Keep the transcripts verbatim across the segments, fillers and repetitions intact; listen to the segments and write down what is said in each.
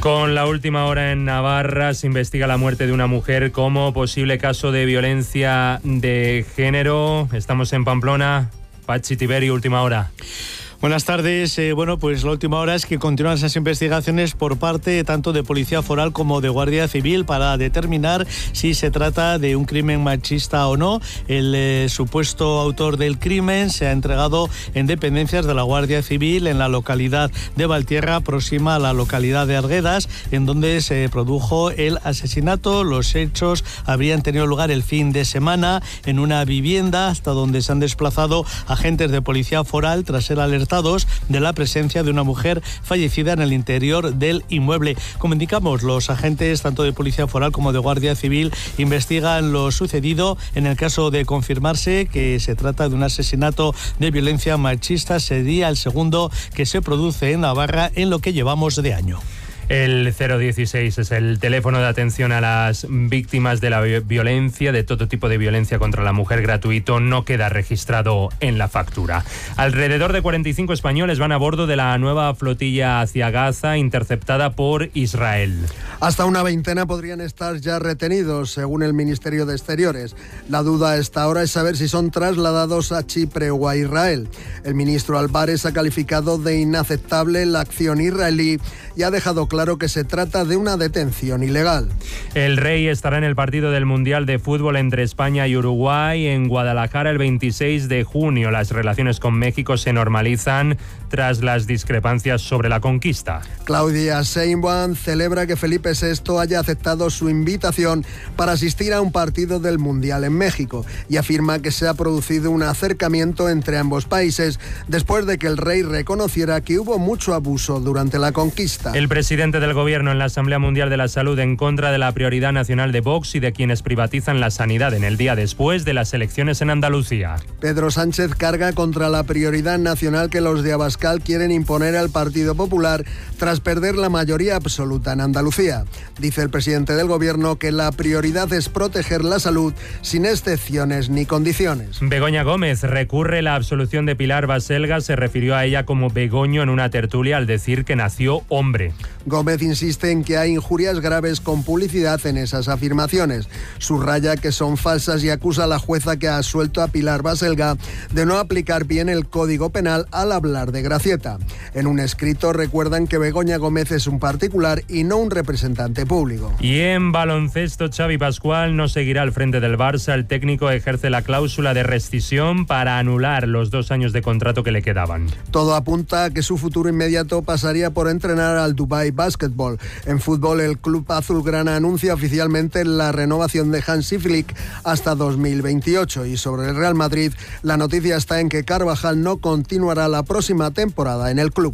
Con la última hora en Navarra se investiga la muerte de una mujer como posible caso de violencia de género. Estamos en Pamplona. Pachi Tiberio, última hora. Buenas tardes. Eh, bueno, pues la última hora es que continúan esas investigaciones por parte tanto de Policía Foral como de Guardia Civil para determinar si se trata de un crimen machista o no. El eh, supuesto autor del crimen se ha entregado en dependencias de la Guardia Civil en la localidad de Valtierra, próxima a la localidad de Arguedas, en donde se produjo el asesinato. Los hechos habrían tenido lugar el fin de semana en una vivienda hasta donde se han desplazado agentes de Policía Foral tras ser alertados de la presencia de una mujer fallecida en el interior del inmueble. Como indicamos, los agentes tanto de Policía Foral como de Guardia Civil investigan lo sucedido. En el caso de confirmarse que se trata de un asesinato de violencia machista, sería el segundo que se produce en Navarra en lo que llevamos de año. El cero dieciséis es el teléfono de atención a las víctimas de la violencia, de todo tipo de violencia contra la mujer, gratuito, no queda registrado en la factura. Alrededor de cuarenta y cinco españoles van a bordo de la nueva flotilla hacia Gaza, interceptada por Israel. Hasta una veintena podrían estar ya retenidos, según el Ministerio de Exteriores. La duda a esta hora es saber si son trasladados a Chipre o a Israel. El ministro Álvarez ha calificado de inaceptable la acción israelí y ha dejado claro Claro que se trata de una detención ilegal. El Rey estará en el partido del Mundial de Fútbol entre España y Uruguay en Guadalajara el veintiséis de junio. Las relaciones con México se normalizan tras las discrepancias sobre la conquista. Claudia Sheinbaum celebra que Felipe sexto haya aceptado su invitación para asistir a un partido del Mundial en México y afirma que se ha producido un acercamiento entre ambos países después de que el rey reconociera que hubo mucho abuso durante la conquista. El presidente del Gobierno en la Asamblea Mundial de la Salud en contra de la prioridad nacional de Vox y de quienes privatizan la sanidad en el día después de las elecciones en Andalucía. Pedro Sánchez carga contra la prioridad nacional que los de Abascal quieren imponer al Partido Popular tras perder la mayoría absoluta en Andalucía. Dice el presidente del Gobierno que la prioridad es proteger la salud sin excepciones ni condiciones. Begoña Gómez recurre la absolución de Pilar Baselga, se refirió a ella como Begoño en una tertulia al decir que nació hombre. Gómez insiste en que hay injurias graves con publicidad en esas afirmaciones. Subraya que son falsas y acusa a la jueza que ha absuelto a Pilar Baselga de no aplicar bien el Código Penal al hablar de Gracieta. En un escrito recuerdan que Begoña Gómez es un particular y no un representante público. Y en baloncesto, Xavi Pascual no seguirá al frente del Barça. El técnico ejerce la cláusula de rescisión para anular los dos años de contrato que le quedaban. Todo apunta a que su futuro inmediato pasaría por entrenar al Dubai Basketball. En fútbol, el club azulgrana anuncia oficialmente la renovación de Hansi Flick hasta dos mil veintiocho. Y sobre el Real Madrid, la noticia está en que Carvajal no continuará la próxima temporada en el club.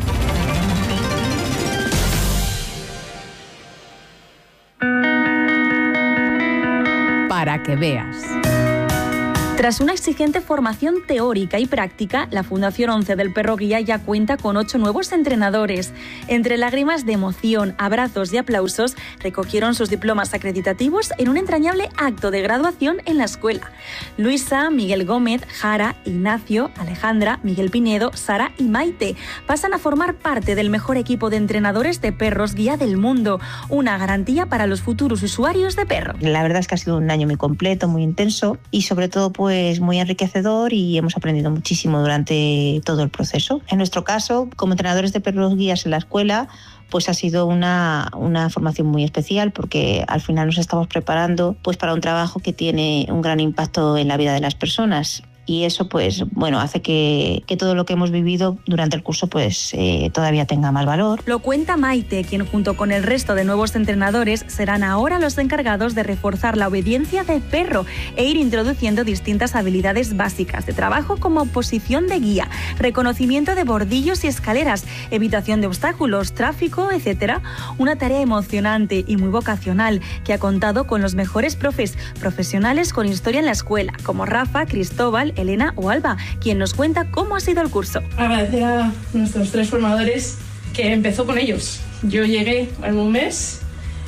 Para que veas. Tras una exigente formación teórica y práctica, la Fundación once del Perro Guía ya cuenta con ocho nuevos entrenadores. Entre lágrimas de emoción, abrazos y aplausos, recogieron sus diplomas acreditativos en un entrañable acto de graduación en la escuela. Luisa, Miguel Gómez, Jara, Ignacio, Alejandra, Miguel Pinedo, Sara y Maite pasan a formar parte del mejor equipo de entrenadores de perros guía del mundo, una garantía para los futuros usuarios de perro. La verdad es que ha sido un año muy completo, muy intenso y sobre todo pues muy enriquecedor y hemos aprendido muchísimo durante todo el proceso. En nuestro caso, como entrenadores de perros guías en la escuela, pues ha sido una, una formación muy especial porque al final nos estamos preparando pues para un trabajo que tiene un gran impacto en la vida de las personas. Y eso pues bueno hace que, que todo lo que hemos vivido durante el curso pues eh, todavía tenga más valor. Lo cuenta Maite, quien junto con el resto de nuevos entrenadores serán ahora los encargados de reforzar la obediencia del perro e ir introduciendo distintas habilidades básicas de trabajo como posición de guía, reconocimiento de bordillos y escaleras, evitación de obstáculos, tráfico, etcétera. Una tarea emocionante y muy vocacional que ha contado con los mejores profes, profesionales con historia en la escuela, como Rafa, Cristóbal, Elena o Alba, quien nos cuenta cómo ha sido el curso. Agradecer a nuestros tres formadores que empezó con ellos. Yo llegué en un mes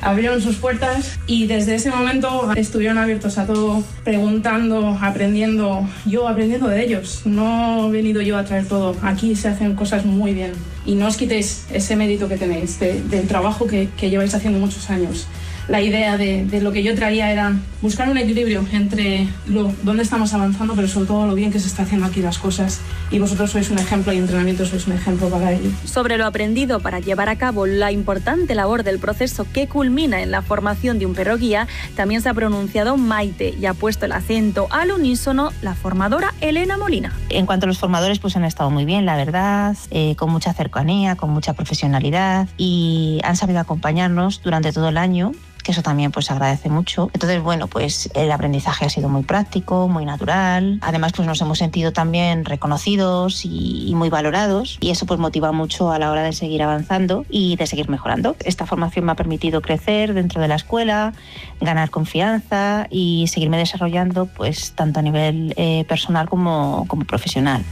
abrieron sus puertas y desde ese momento estuvieron abiertos a todo, preguntando, aprendiendo, yo aprendiendo de ellos. No he venido yo a traer todo, aquí se hacen cosas muy bien y no os quitéis ese mérito que tenéis de, del trabajo que, que lleváis haciendo muchos años. La idea de, de lo que yo traía era buscar un equilibrio entre lo, dónde estamos avanzando, pero sobre todo lo bien que se está haciendo aquí las cosas. Y vosotros sois un ejemplo y entrenamiento sois un ejemplo para ello. Sobre lo aprendido para llevar a cabo la importante labor del proceso que culmina en la formación de un perro guía, también se ha pronunciado Maite y ha puesto el acento al unísono la formadora Elena Molina. En cuanto a los formadores, pues han estado muy bien, la verdad, eh, con mucha cercanía, con mucha profesionalidad y han sabido acompañarnos durante todo el año, que eso también pues agradece mucho. Entonces, bueno, pues el aprendizaje ha sido muy práctico, muy natural. Además, pues nos hemos sentido también reconocidos y, y muy valorados y eso pues motiva mucho a la hora de seguir avanzando y de seguir mejorando. Esta formación me ha permitido crecer dentro de la escuela, ganar confianza y seguirme desarrollando pues tanto a nivel eh, personal como, como profesional.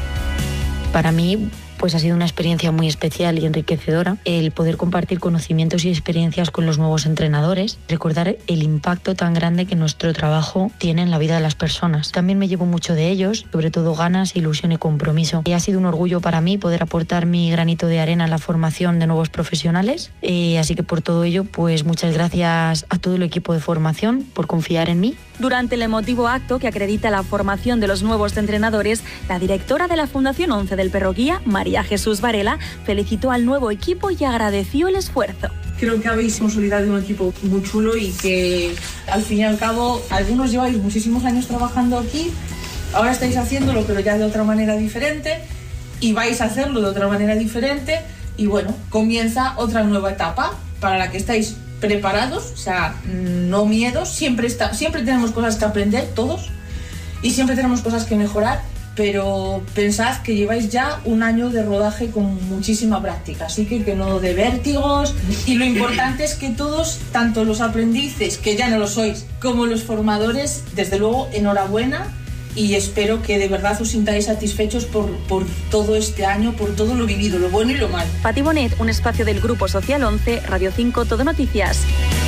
Para mí, pues ha sido una experiencia muy especial y enriquecedora el poder compartir conocimientos y experiencias con los nuevos entrenadores, recordar el impacto tan grande que nuestro trabajo tiene en la vida de las personas. También me llevo mucho de ellos, sobre todo ganas, ilusión y compromiso. Y ha sido un orgullo para mí poder aportar mi granito de arena en la formación de nuevos profesionales. Eh, así que por todo ello, pues muchas gracias a todo el equipo de formación por confiar en mí. Durante el emotivo acto que acredita la formación de los nuevos entrenadores, la directora de la Fundación once del Perro Guía, María Jesús Varela, felicitó al nuevo equipo y agradeció el esfuerzo. Creo que habéis consolidado un equipo muy chulo y que al fin y al cabo algunos lleváis muchísimos años trabajando aquí, ahora estáis haciéndolo pero ya de otra manera diferente y vais a hacerlo de otra manera diferente y bueno, comienza otra nueva etapa para la que estáis preparados, o sea, no miedos, siempre, está, siempre tenemos cosas que aprender, todos, y siempre tenemos cosas que mejorar, pero pensad que lleváis ya un año de rodaje con muchísima práctica, así que que no de vértigos, y lo importante es que todos, tanto los aprendices, que ya no lo sois, como los formadores, desde luego, enhorabuena, y espero que de verdad os sintáis satisfechos por, por todo este año, por todo lo vivido, lo bueno y lo malo. Pati Bonet, un espacio del Grupo Social once, Radio cinco, Todo Noticias.